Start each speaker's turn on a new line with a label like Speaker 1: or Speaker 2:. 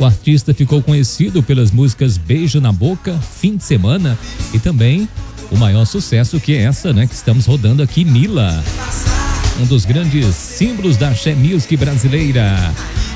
Speaker 1: O artista ficou conhecido pelas músicas Beijo na Boca, Fim de Semana e também o maior sucesso que é essa, né, que estamos rodando aqui, Mila. Um dos grandes símbolos da Axé Music brasileira.